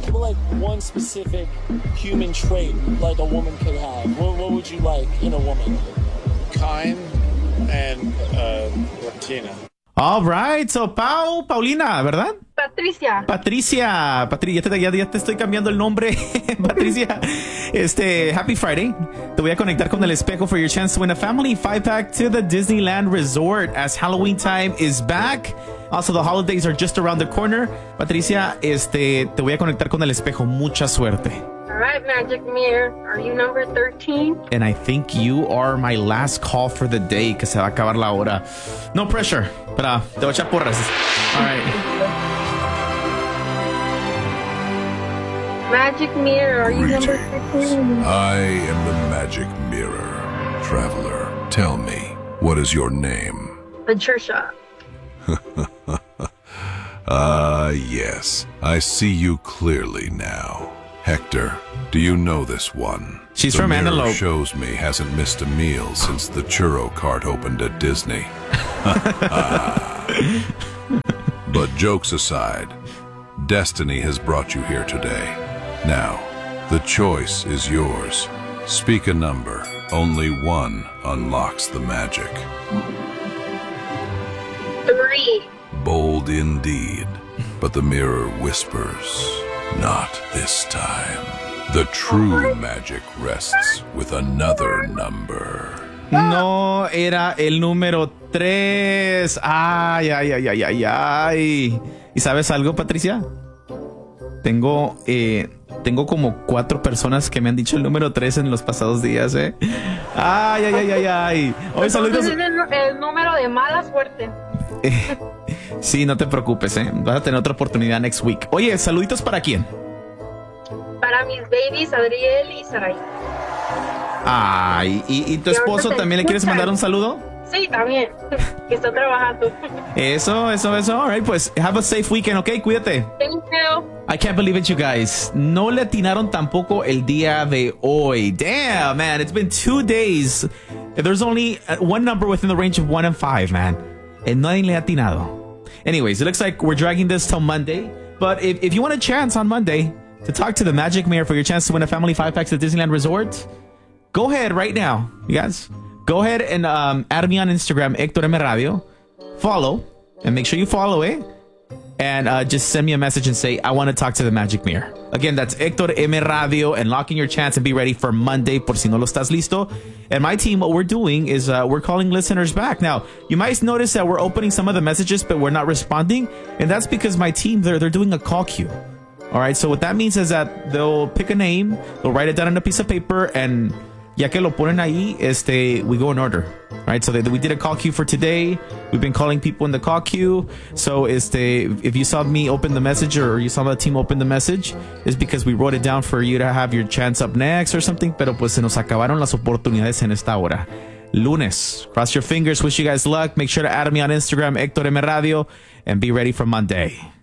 like one specific human trait like a woman could have? What would you like in a woman? Kind and Latina. All right, so Paulina, ¿verdad? Patricia. Ya te estoy cambiando el nombre. Patricia, happy Friday. Te voy a conectar con el espejo for your chance to win a family 5-pack to the Disneyland Resort as Halloween time is back. Also, the holidays are just around the corner. Patricia, te voy a conectar con el espejo. Mucha suerte. All right, Magic Mirror. Are you number 13? And I think you are my last call for the day, que se va a acabar la hora. No pressure, pero te voy a echar porras. All right. Magic Mirror, are you number 13? I am the Magic Mirror. Traveler, tell me, what is your name? Patricia. Yes. I see you clearly now. Hector, do you know this one? She's the from mirror Antelope. Shows me hasn't missed a meal since the churro cart opened at Disney. But jokes aside, destiny has brought you here today. Now, the choice is yours. Speak a number. Only one unlocks the magic. 3. Bold indeed. But the mirror whispers, not this time. The true magic rests with another number. No, era el número 3. Ay. ¿Y sabes algo, Patricia? Tengo como 4 personas que me han dicho el número 3 en los pasados días, ¿eh? Ay. Oye, saludos. Es el número de mala suerte. Sí, no te preocupes, ¿eh? Vas a tener otra oportunidad next week. Oye, saluditos para quién. Para mis babies, Adriel y Sarai. Ay, ¿y tu esposo también le quieres mandar un saludo? Sí, también. Que está trabajando. Eso. All right, pues have a safe weekend, ¿ok? Cuídate. Thank you. I can't believe it, you guys. No le atinaron tampoco el día de hoy. Damn, man. It's been 2 days. There's only one number within the range of 1 and 5, man. And nadie le ha atinado. Anyways, it looks like we're dragging this till Monday. But if you want a chance on Monday to talk to the Magic Mayor for your chance to win a family 5-packs at Disneyland Resort, go ahead right now, you guys. Go ahead and add me on Instagram, Hector M. Radio. Follow, and make sure you follow it. And just send me a message and say, I want to talk to the Magic Mirror. Again, that's Hector M. Radio, and lock in your chance and be ready for Monday, por si no lo estás listo. And my team, what we're doing is we're calling listeners back. Now, you might notice that we're opening some of the messages, but we're not responding. And that's because my team, they're doing a call queue. All right, so what that means is that they'll pick a name, they'll write it down on a piece of paper, and ya que lo ponen ahí, we go in order. All right, so we did a call queue for today. We've been calling people in the call queue. So if you saw me open the message or you saw the team open the message, it's because we wrote it down for you to have your chance up next or something. Pero pues se nos acabaron las oportunidades en esta hora. Lunes. Cross your fingers. Wish you guys luck. Make sure to add me on Instagram, Hector M. Radio, and be ready for Monday.